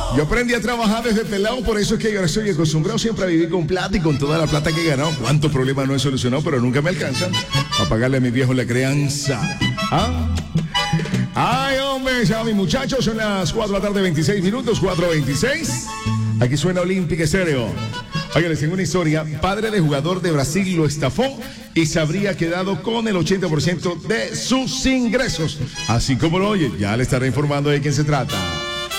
Yo aprendí a trabajar desde pelado, por eso es que yo ahora estoy acostumbrado siempre a vivir con plata y con toda la plata que he ganado. ¿Cuántos problemas no he solucionado? Pero nunca me alcanzan a pagarle a mis viejos la crianza. ¿Ah? Ay, hombre, ya mis muchachos, son las 4 de la tarde, 26 minutos, 4:26. Aquí suena Olímpica Estéreo. Oye, les tengo una historia. Padre de jugador de Brasil lo estafó y se habría quedado con el 80% de sus ingresos. Así como lo oye, ya le estaré informando de quién se trata.